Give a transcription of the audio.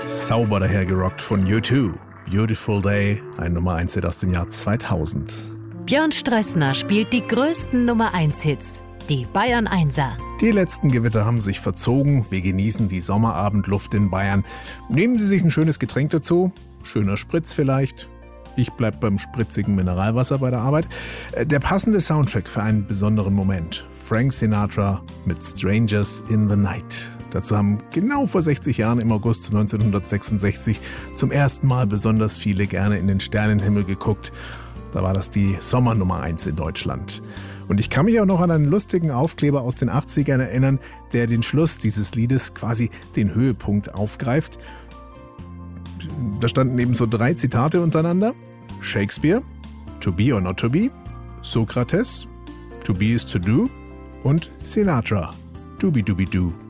Sauber dahergerockt von U2. Beautiful Day, ein Nummer 1 Hit aus dem Jahr 2000. Björn Strössner spielt die größten Nummer 1 Hits, die Bayern 1er. Die letzten Gewitter haben sich verzogen. Wir genießen die Sommerabendluft in Bayern. Nehmen Sie sich ein schönes Getränk dazu. Schöner Spritz vielleicht. Ich bleib beim spritzigen Mineralwasser bei der Arbeit. Der passende Soundtrack für einen besonderen Moment. Frank Sinatra mit Strangers in the Night. Dazu haben genau vor 60 Jahren im August 1966 zum ersten Mal besonders viele gerne in den Sternenhimmel geguckt. Da war das die Sommernummer 1 in Deutschland. Und ich kann mich auch noch an einen lustigen Aufkleber aus den 80ern erinnern, der den Schluss dieses Liedes, quasi den Höhepunkt, aufgreift. Da standen eben so 3 Zitate untereinander. Shakespeare, to be or not to be, Sokrates, to be is to do und Sinatra, doobie-doobie-doo.